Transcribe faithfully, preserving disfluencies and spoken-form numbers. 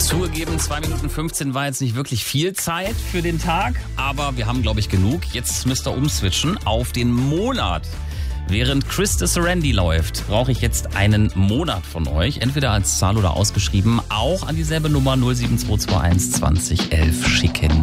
Zugegeben, zwei Minuten fünfzehn war jetzt nicht wirklich viel Zeit für den Tag, aber wir haben, glaube ich, genug. Jetzt müsst ihr umswitchen auf den Monat. Während Chris de Serendi läuft, brauche ich jetzt einen Monat von euch, entweder als Zahl oder ausgeschrieben, auch an dieselbe Nummer null sieben zwei zwei eins zwanzig elf schicken.